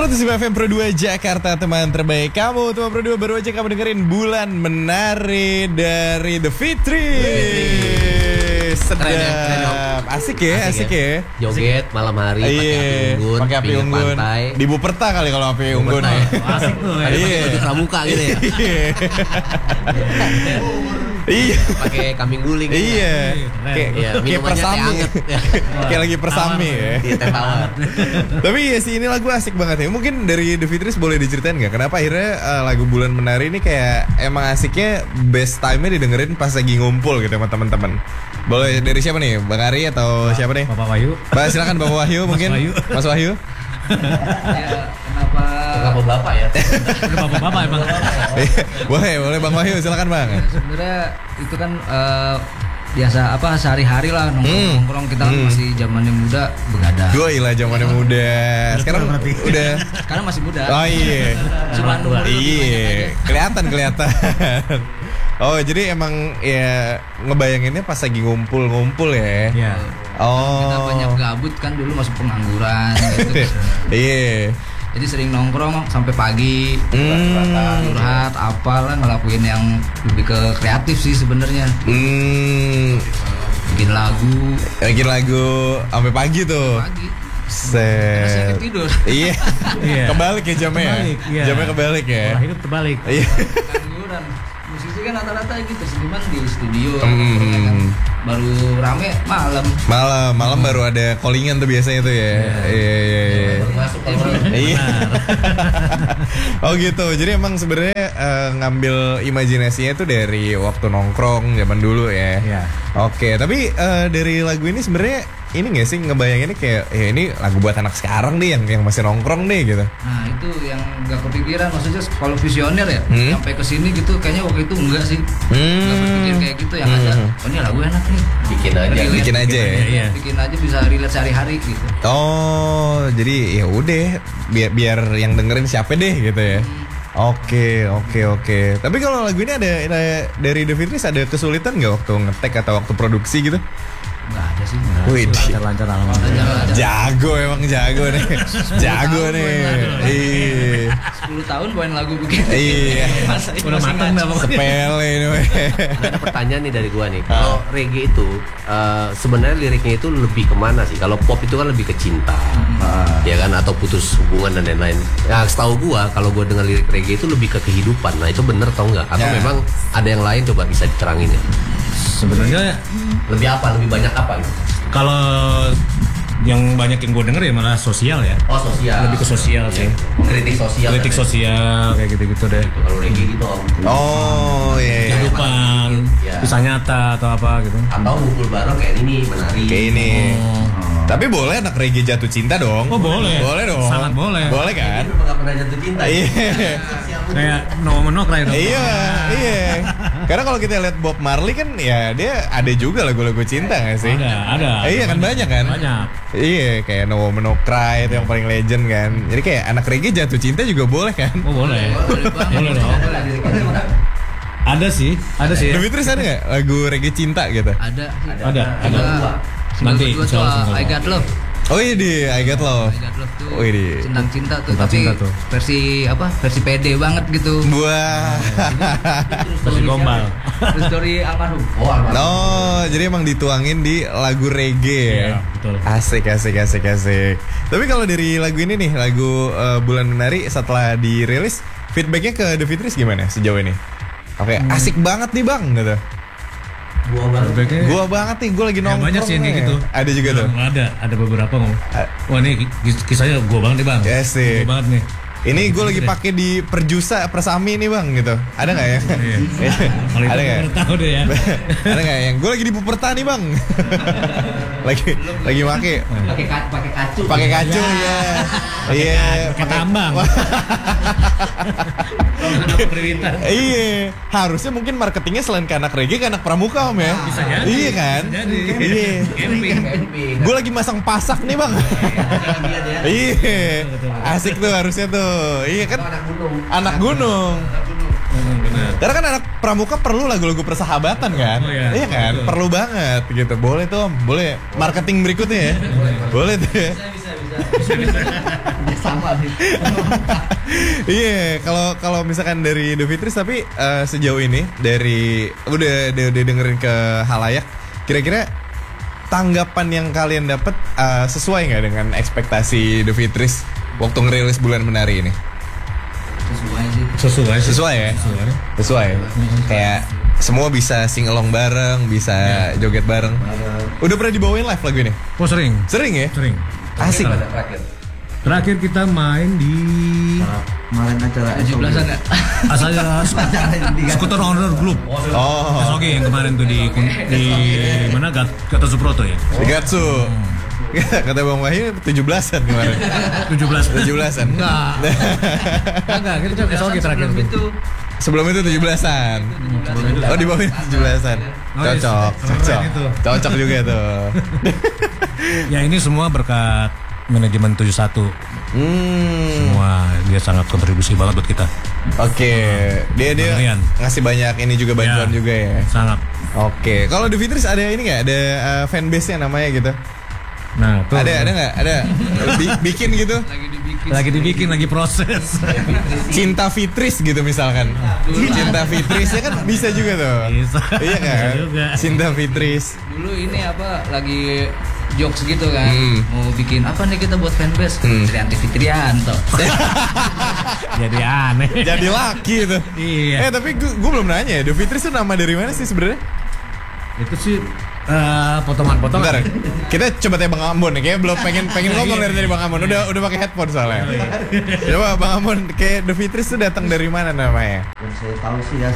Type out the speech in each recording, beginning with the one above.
105 FM Pro 2 Jakarta, teman terbaik kamu. Teman Pro 2 baru aja kamu dengerin Bulan Menari dari The Fitri. Sedap. Asik ya. Joget malam hari pakai api unggun. Di Buperta kali kalau api unggun. Asik tuh. Pakai baju pramuka gitu ya. Iya. Pakai kambing guling. Iya. Kayak persami. Kayak lagi persami ya. Teh tawar. Tapi ya sih ini lagu asik banget ya. Mungkin dari The Fitris boleh diceritain nggak kenapa akhirnya lagu Bulan Menari ini kayak emang asiknya best time-nya didengerin pas lagi ngumpul gitu sama teman-teman. Boleh dari siapa nih? Bang Ari atau siapa nih? Bapak Wahyu. Silakan Bapak Wahyu mungkin. Mas Wahyu. Ya, kenapa bapak ya? Udah bapak-bapak emang. boleh Bang Wahyu, silakan Bang. Sebenarnya itu kan biasa sehari-hari lah nongkrong kita masih zamannya muda begadang. Gila zamannya muda. Sekarang udah. Sekarang masih muda. Oh iya. Cuman iya. Kelihatan. Oh jadi emang ya ngebayanginnya pas lagi ngumpul ya. Iya. Oh. Kita banyak gabut kan dulu masuk pengangguran gitu. Iya. Jadi sering nongkrong sampai pagi, curhat, apalah ngelakuin yang lebih ke kreatif sih sebenarnya. Bikin lagu sampai pagi tuh. Pagi. Set. Tidur. Iya. Kebalik ya jamnya. Iya. Jamnya kebalik ya. Pola hidup terbalik. Iya. Pengangguran. Musisi kan rata-rata gitu, seniman di studio kan. Baru rame malam baru ada callingan tuh biasanya tuh ya. Iya. Masuk TV. Iya. Oh gitu. Jadi emang sebenarnya ngambil imajinasinya tuh dari waktu nongkrong zaman dulu ya. Iya. Oke, tapi dari lagu ini sebenarnya ini nggak sih ngebayanginnya kayak ini lagu buat anak sekarang nih yang masih nongkrong nih gitu. Nah itu yang nggak kepikiran, maksudnya kalau visioner ya sampai ke sini gitu kayaknya waktu itu enggak sih. Nggak berpikir kayak gitu, yang ada oh ini lagu enak nih. Bikin aja Ya. Iya. Bikin aja bisa relate sehari-hari gitu. Oh, jadi ya udah biar yang dengerin siapa deh gitu ya. Oke. Tapi kalau lagu ini ada dari The Fitris ada kesulitan nggak waktu ngetek atau waktu produksi gitu? Nggak ada sih. Wih, Lancar alhamdulillah. jago nih. Jago nih. Iya. 10 tahun bawain lagu begini. Iya. Udah matang dah pokoknya. Sepele ini. Ada pertanyaan nih dari gua nih. Kalau reggae itu sebenarnya liriknya itu lebih kemana sih? Kalau pop itu kan lebih ke cinta, ya kan, atau putus hubungan dan lain-lain. Nah, setahu gua kalau gua dengar lirik reggae itu lebih ke kehidupan. Nah, itu bener atau enggak? Atau memang ada yang lain? Coba bisa diterangin ya. Sebenarnya Lebih banyak apa gitu? kalau yang banyak yang gue denger ya malah sosial ya. Oh, sosial. Lebih ke sosial sih. Kritik sosial. Kritik sosial kayak gitu-gitu deh. Kalau reggae gitu. Oh iya. Kehidupan, kisah nyata atau apa gitu. Atau ngumpul bareng kayak ini, menari. Kayak ini. Tapi boleh anak reggae jatuh cinta dong. Oh boleh. Boleh dong. Sangat boleh. Boleh kan? Ini nggak pernah jatuh cinta. Iya. Kayak no menokrai dong. Iya. Karena kalau kita lihat Bob Marley kan ya dia ada juga lagu-lagu cinta nggak sih? Ada. Iya kan banyak kan? Banyak. Iya kayak No Woman No Cry itu yang paling legend kan. Jadi kayak anak reggae jatuh cinta juga boleh kan? Oh boleh. Boleh dong. Ada sih. The Fitris ada nggak lagu reggae cinta gitu? Ada. Nanti Single kedua tuh I Got Love. Oh iya di I Got Love. I Got Love tuh. Oh iya. Tentang cinta tuh, Tentang tapi cinta tuh. versi pede banget gitu. Buah. Masih gombal. Terus story almarhum. Oh, jadi emang dituangin di lagu reggae ya. Iya, betul. Asik. Tapi kalau dari lagu ini nih, lagu Bulan Menari setelah dirilis, feedbacknya ke The Fitris gimana sejauh ini? Oke, asik banget nih bang, gitu. Gua banget nih, gue lagi nongkrong. Banyak sih yang kayak gitu. Ada juga tuh. Ada beberapa ngomong. Wah ini kisahnya gua banget nih bang. Ya sih. Gua banget nih. Ini gue lagi pakai di Perjusa Persami nih bang gitu. Ada nggak ya? Kalau itu Ada nggak? baru tahu deh ya. Ada nggak yang gue lagi di Puperta nih bang? lagi pakai. Pakai kacu ya. Iya. Pakai tambang. Iya. Harusnya mungkin marketingnya selain ke anak reggae, ke anak pramuka om ya. Bisa jadi. Iya kan? Iya. Camping. Gue lagi masang pasak nih bang. Iya. Asik tuh harusnya tuh. Iya kan? Anak gunung. Karena kan anak pramuka perlu lagu-lagu persahabatan kan? Oh, iya. Iya kan? Betul. Perlu banget gitu. Boleh tuh Om, boleh. Marketing berikutnya ya. Boleh tuh ya. Bisa. Sama nih. Iya, kalau misalkan dari The Fitris tapi sejauh ini dari udah dengerin ke halayak, kira-kira tanggapan yang kalian dapat sesuai nggak dengan ekspektasi The Fitris waktu ngerilis Bulan Menari ini? Sesuai sih. Sesuai sih. Sesuai. Kayak semua bisa sing along bareng, bisa joget bareng. Udah pernah dibawain live lagu ini? Oh sering. Sering ya? Sering. Asik. Terakhir kita main di Kemarin acara 17-an ya? asalnya Skuter Owner Group. Oh, Oke yang kemarin tuh di mana Gatot Subroto ya. Gatsu. Kata Bang Wahyu 17-an kemarin. 17-an. Enggak, kita coba SOG terakhir Sebelum tuh. itu Sebelum itu 17-an. Oh, dibawain 17-an. Oh, iya, Cocok, keren cocok. itu. Cocok juga tuh. Ya ini semua berkat manajemen 71. Semua dia sangat kontribusi banget buat kita. Oke, dia Bang ngasih banyak ini juga bantuan Ya, juga ya. Sangat. Oke, kalau The Fitris ada ini nggak? Ada fanbase nya namanya gitu? Nah, tuh. Ada nggak? Ada bikin gitu? lagi dibikin. Lagi proses. Cinta Fitris gitu misalkan. Cinta Fitris ya kan bisa juga tuh. Bisa. Iya kan? Bisa juga. Cinta Fitris. Dulu ini apa lagi jokes gitu kan. Mau bikin apa nih kita buat fanbase? Trianti Fitrianto. Jadi aneh. Jadi laki tuh. Iya. Tapi gue belum nanya ya. The Fitris itu nama dari mana sih sebenarnya? Itu sih potongan-potongan. Bentar, kita coba tanya Bang Ambon nih. Kayaknya belum pengen ngomong dari tadi Bang Ambon. Udah pakai headphone soalnya. Coba Bang Ambon, kayak The Fitris itu datang dari mana namanya? Yang saya tahu sih ya.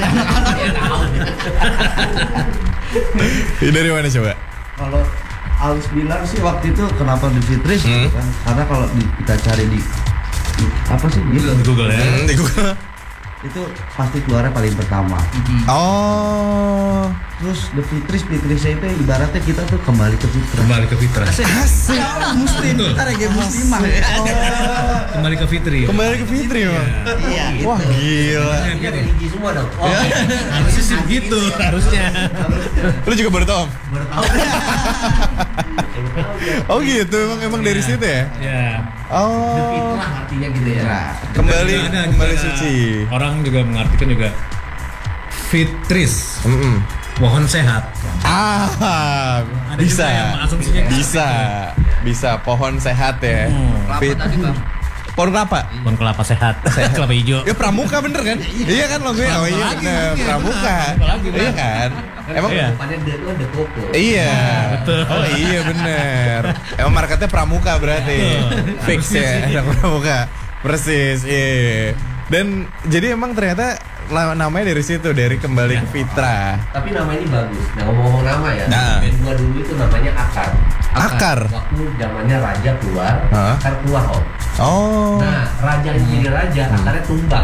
Dari mana coba? Kalau Aus bilang sih waktu itu kenapa The Fitris gitu kan? Karena kalau kita cari di apa sih gitu, Google ya. Di Google. itu pasti keluarnya paling pertama. Oh, Terus The Fitrisnya itu ibaratnya kita tuh kembali ke fitrah. Kembali ke fitrah. asik. Muslim, kita reggae muslimah ya. Kembali ke fitri. Kembali ke Fitri Bang. Iya. Wah gila. Religi semua dong. Harusnya sih begitu, harusnya. Lu juga baru tau Om? Oh gitu, emang dari situ ya? Ya. Oh, Artinya gitu ya. kembali Ada suci. Orang juga mengartikan juga fitris. Mohon sehat. Bisa, Ada juga yang asumsinya gitu. bisa pohon sehat ya. Kelapa Fit- tadi Bang. Pohon kelapa. Pohon kelapa sehat. Kelapa hijau. Ya pramuka bener kan? Iya kan logonya. Oh iya bener, pramuka. Iya kan? Emang Iya. Depannya dia tuh ada koko. iya. Oh iya bener. Emang marketnya pramuka berarti. Fix ya, anak pramuka. Persis, iya. Dan jadi emang ternyata namanya dari situ, dari kembali ke fitrah. Tapi nama ini bagus. Nah ngomong-ngomong nama ya. Nah. Band gua dulu itu namanya Akar. Akar. Waktu zamannya raja keluar, Hah? Akar keluar Om. Oh. Nah, raja ini jadi raja, akarnya tumbang.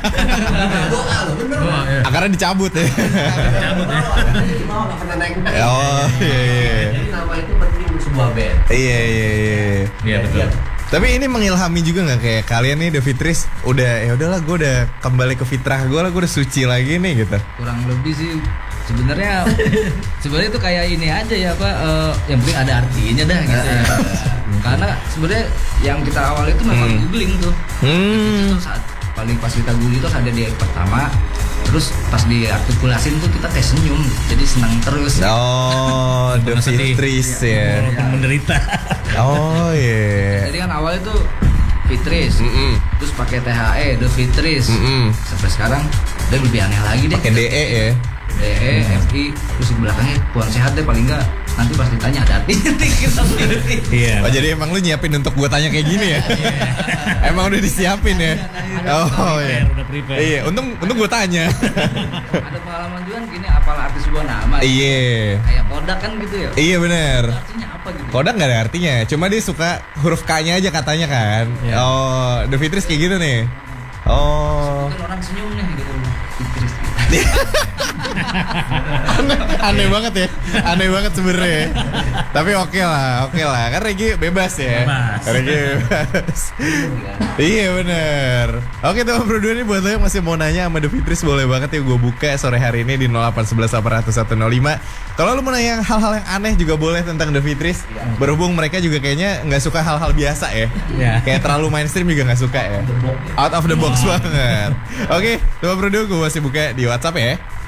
Doa lo, bener nggak? Akarnya dicabut ya. Akarnya di bawah nggak pernah naik. Oh iya. Jadi nama itu penting untuk sebuah band. Iya. Iya betul. Tapi ini mengilhami juga nggak kayak kalian nih The Fitris udah ya udahlah gue udah kembali ke fitrah gue lah, gue udah suci lagi nih gitu. Kurang lebih sih sebenarnya itu kayak ini aja ya Pak, yang penting ada artinya dah gitu ya. Karena sebenarnya yang kita awal itu memang googling tuh. Itu saat paling pas kita googling itu ada di pertama, terus pas diartikulasin tuh kita kayak senyum, jadi senang terus. Oh, The Bukan sedih. Fitris ya. Walaupun menderita. Oh iya. Jadi kan awalnya tuh Fitris, terus pakai THE, The Fitris. Sampai sekarang dia lebih aneh lagi deh. Pakai DE ya. DE, FI, terus di belakangnya pohon sehat deh paling enggak. Nanti pas ditanya ada artinya dikit sendiri. Iya. Oh jadi emang lu nyiapin untuk gue tanya kayak gini ya? Emang udah disiapin ya? Oh iya. Udah prepare. Iya, untung gue tanya. Ada pengalaman juga gini, apalah arti sebuah nama. Iya. Kayak Kodak kan gitu ya. Iya bener. Artinya apa gitu? Kodak nggak ada artinya, cuma dia suka huruf K-nya aja katanya kan. Oh, The Fitris kayak gitu nih. Oh. Kan orang senyum nih gitu. Fitris. Aneh banget ya. Aneh banget sebenarnya. Tapi oke lah. Kan Regi bebas ya. Bebas. Regi bebas. Iya bener. Oke teman berdua ini buat lo yang masih mau nanya sama The Fitris, boleh banget ya gue buka sore hari ini di 0811 800 105. Kalau lo mau nanya hal-hal yang aneh juga boleh tentang The Fitris. Berhubung mereka juga kayaknya nggak suka hal-hal biasa ya. Kayak terlalu mainstream juga nggak suka ya. Out of the box banget. Oke, teman berdua gue masih buka di WhatsApp ya.